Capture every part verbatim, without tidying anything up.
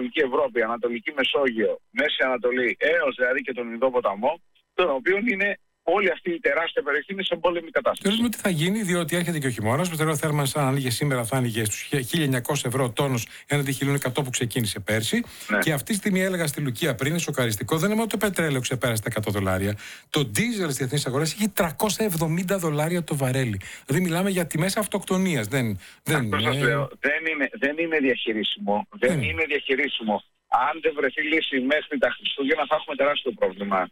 Ανατολική Ευρώπη, Ανατολική Μεσόγειο, Μέση Ανατολή, έως δηλαδή και τον Ινδό ποταμό, τον οποίο είναι όλη αυτή η τεράστια περιοχή είναι σε πόλεμη κατάσταση. Θεωρούμε τι θα γίνει, διότι έρχεται και ο χειμώνας. Το πετρέλαιο θέρμανσης, αν ανοίγει σήμερα, θα άνοιγε στους χίλια εννιακόσια ευρώ τόνος, έναντι χίλια εκατό που ξεκίνησε πέρσι. Ναι. Και αυτή τη στιγμή έλεγα στη Λουκία πριν, είναι σοκαριστικό, δεν είναι μόνο το πετρέλαιο ξεπέρασε τα εκατό δολάρια. Το ντίζελ στις διεθνείς αγορές έχει τριακόσια εβδομήντα δολάρια το βαρέλι. Δηλαδή μιλάμε για τιμές αυτοκτονίας. Δεν, δεν, είναι... Λέω, δεν, είναι, δεν είναι διαχειρίσιμο. Δεν, δεν είναι διαχειρίσιμο. Αν δεν βρεθεί λύση μέχρι τα Χριστούγεννα, θα έχουμε τεράστιο πρόβλημα.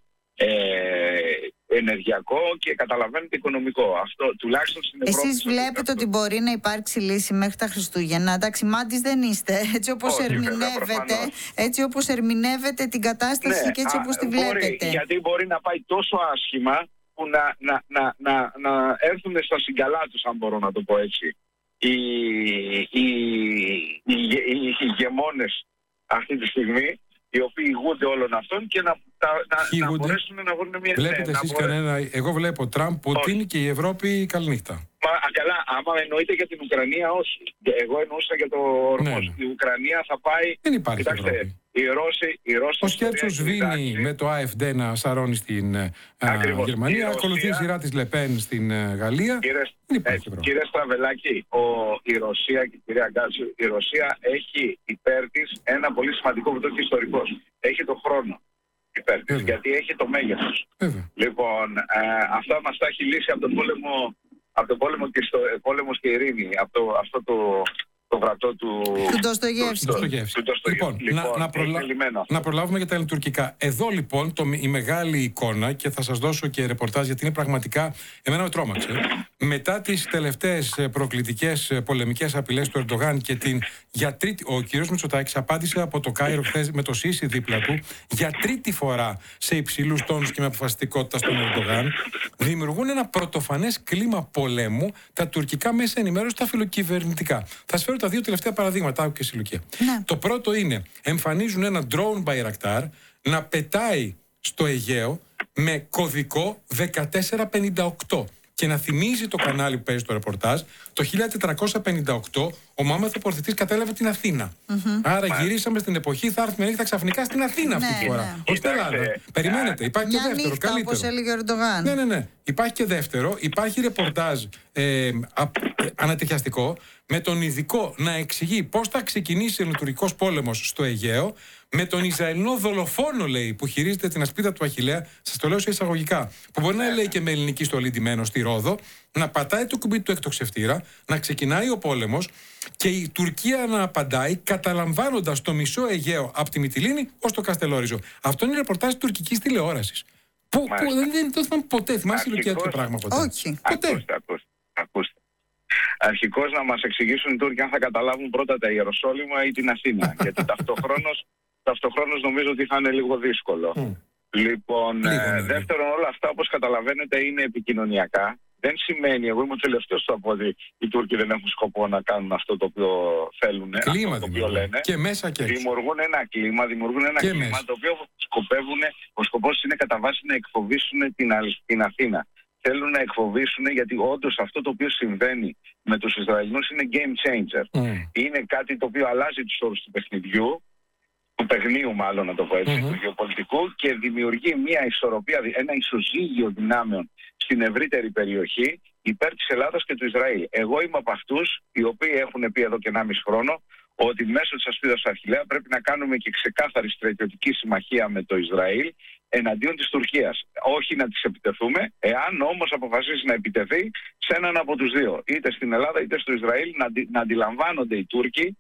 Ε, ενεργειακό και καταλαβαίνετε οικονομικό. Αυτό τουλάχιστον στην Ευρώπη. Εσείς βλέπετε αυτό. Ότι μπορεί να υπάρξει λύση μέχρι τα Χριστούγεννα. Εντάξει, μάντης δεν είστε. Έτσι όπως ερμηνεύετε, έτσι όπως ερμηνεύετε την κατάσταση ναι, και έτσι όπως τη βλέπετε. Μπορεί, γιατί μπορεί να πάει τόσο άσχημα που να, να, να, να, να έρθουν στα συγκαλά τους, αν μπορώ να το πω έτσι, οι, οι, οι, οι, οι, οι ηγεμόνες αυτή τη στιγμή, οι οποίοι ηγούνται όλων αυτών και να, να, να μπορέσουν να βρουν μια... Βλέπετε εσείς μπορέ... κανένα... Εγώ βλέπω Τραμπ, Πούτιν και η Ευρώπη καληνύχτα. Μα καλά, άμα εννοείται για την Ουκρανία, όχι. Εγώ εννοούσα για το Ορμός. Ναι, ναι. Η Ουκρανία θα πάει... Δεν υπάρχει Κοιτάξτε, Ευρώπη. Οι Ρώσοι, οι Ρώσοι... Ο Σκέρτσος σβήνει με το άεφντε να σαρώνει στην α, Γερμανία, ακολουθεί η σειρά της Λεπέν στην α, Γαλλία. Κύριε, έτσι, κύριε Στραβελάκη, ο, η Ρωσία και η κυρία Γκάτσου, η Ρωσία έχει υπέρ της ένα πολύ σημαντικό που το έχει ιστορικός. Έχει το χρόνο υπέρ της, γιατί έχει το μέγεθος. Βέβαια. Λοιπόν, ε, αυτά μας τα έχει λύσει από τον πόλεμο, από τον πόλεμο και, στο, πόλεμος και ειρήνη, από το, αυτό το... το γραπτό του Ντοστογεύσκη. Λοιπόν, λοιπόν, να, να, προλα... να προλάβουμε για τα ελληνοτουρκικά. Εδώ λοιπόν το, η μεγάλη εικόνα, και θα σας δώσω και ρεπορτάζ γιατί είναι πραγματικά, εμένα με τρόμαξε. Μετά τις τελευταίες προκλητικές πολεμικές απειλές του Ερντογάν και την για τρίτη, ο κ. Μητσοτάκης απάντησε από το Κάιρο χθες με το Σίσι δίπλα του για τρίτη φορά σε υψηλούς τόνους και με αποφασιστικότητα στον Ερντογάν. Δημιουργούν ένα πρωτοφανές κλίμα πολέμου τα τουρκικά μέσα ενημέρωση, τα φιλοκυβερνητικά. Θα σας τα δύο τελευταία παραδείγματα, άκου και στη Λουκία. Ναι. Το πρώτο είναι, εμφανίζουν ένα drone Bayraktar να πετάει στο Αιγαίο με κωδικό δεκατέσσερα πενήντα οκτώ. Και να θυμίζει το κανάλι που παίζει το ρεπορτάζ, το χίλια τετρακόσια πενήντα οκτώ ο Μωάμεθ ο Πορθητής κατέλαβε την Αθήνα. Mm-hmm. Άρα Μα... γυρίσαμε στην εποχή, θα έρθουμε νύχτα ξαφνικά στην Αθήνα αυτή τη ναι, φορά. Ναι. Όχι στην Ελλάδα. Περιμένετε, υπάρχει μια και δεύτερο. Νύχτα, καλύτερο. Όπως έλεγε ο Ερντογάν. Ναι, ναι, ναι. Υπάρχει και δεύτερο. Υπάρχει ρεπορτάζ ε, α, ανατριχιαστικό με τον ειδικό να εξηγεί πώς θα ξεκινήσει ο ελληνοτουρκικός πόλεμος στο Αιγαίο, με τον Ισραηλινό δολοφόνο, λέει, που χειρίζεται την ασπίδα του Αχιλλέα, σας το λέω σε εισαγωγικά, που μπορεί να λέει και με ελληνική στολή ντυμένο στη Ρόδο, να πατάει το κουμπί του εκτοξευτήρα, να ξεκινάει ο πόλεμος και η Τουρκία να απαντάει καταλαμβάνοντας το μισό Αιγαίο από τη Μυτιλήνη ως το Καστελόριζο. Αυτό είναι ρεπορτάζ τουρκικής τηλεόρασης. Που, που δεν, δεν το θυμάμαι ποτέ. Θυμάσαι η Λουκία τέτοιο πράγμα ποτέ? Όχι. Ποτέ. Ακούστε, ακούστε, ακούστε. Αρχικώς να μας εξηγήσουν οι Τούρκοι αν θα καταλάβουν πρώτα τα Ιεροσόλυμα ή την Αθήνα. Γιατί ταυτοχρόνως, ταυτοχρόνως νομίζω ότι θα είναι λίγο δύσκολο. Mm. Λοιπόν, λίγο, ε, δεύτερον, όλα αυτά όπως καταλαβαίνετε είναι επικοινωνιακά. Δεν σημαίνει, εγώ είμαι ο τελευταίος που θα πω ότι οι Τούρκοι δεν έχουν σκοπό να κάνουν αυτό το οποίο θέλουν. Κλίμα αυτό το οποίο λένε. Και μέσα και έξω. Δημιουργούν ένα κλίμα, δημιουργούν ένα και κλίμα μέσα. Το οποίο σκοπεύουν, ο σκοπός είναι κατά βάση να εκφοβήσουν την, την Αθήνα. Θέλουν να εκφοβήσουν, γιατί όντως αυτό το οποίο συμβαίνει με τους Ισραηλινούς είναι game changer. Mm. Είναι κάτι το οποίο αλλάζει τους όρους του παιχνιδιού, του παιχνίου μάλλον να το πω έτσι, mm-hmm. του γεωπολιτικού, και δημιουργεί μια ισορροπία, ένα ισοζύγιο δυνάμεων στην ευρύτερη περιοχή υπέρ της Ελλάδας και του Ισραήλ. Εγώ είμαι από αυτούς οι οποίοι έχουν πει εδώ και ενάμιση χρόνο ότι μέσω της ασπίδας του Αχιλλέα πρέπει να κάνουμε και ξεκάθαρη στρατιωτική συμμαχία με το Ισραήλ εναντίον της Τουρκίας. Όχι να της επιτεθούμε, εάν όμως αποφασίσει να επιτεθεί σε έναν από τους δύο, είτε στην Ελλάδα είτε στο Ισραήλ, να, αντι, να αντιλαμβάνονται οι Τούρκοι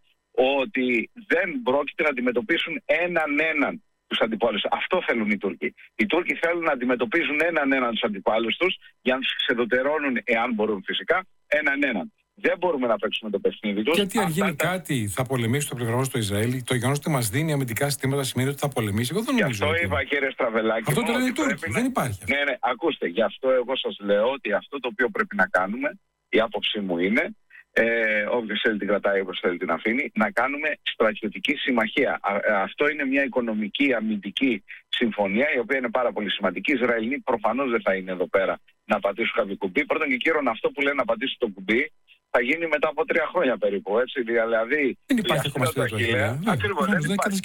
ότι δεν πρόκειται να αντιμετωπίσουν έναν έναν τους αντιπάλους. Αυτό θέλουν οι Τούρκοι. Οι Τούρκοι θέλουν να αντιμετωπίζουν έναν έναν τους αντιπάλους τους για να τους ξεδωτερώνουν, εάν μπορούν φυσικά, έναν έναν. Δεν μπορούμε να παίξουμε το παιχνίδι τους. Γιατί αν γίνει τα... κάτι θα πολεμήσει το πλευρό στο Ισραήλ, το γεγονός ότι μας δίνει αμυντικά συστήματα σημαίνει ότι θα πολεμήσει. Εγώ δεν νομίζω. Γι' αυτό είπα, κύριε Στραβελάκη. Αυτό το λένε οι Τούρκοι. Να... Δεν υπάρχει. Ναι, ναι, ακούστε. Γι' αυτό εγώ σας λέω ότι αυτό το οποίο πρέπει να κάνουμε, η άποψή μου είναι, ε, όποιος θέλει την κρατάει, όποιος θέλει την αφήνει, να κάνουμε στρατιωτική συμμαχία. Α, αυτό είναι μια οικονομική, αμυντική συμφωνία, η οποία είναι πάρα πολύ σημαντική. Οι Ισραηλοί προφανώς δεν θα είναι εδώ πέρα να πατήσουν κάποιο κουμπί. Πρώτον και κύριον, αυτό που λένε να πατήσουν το κουμπί θα γίνει μετά από τρία χρόνια περίπου. Έτσι, δηλαδή, δεν υπάρχει ακόμα στην Αχιλλέα. Ακριβώς, δεν υπάρχει.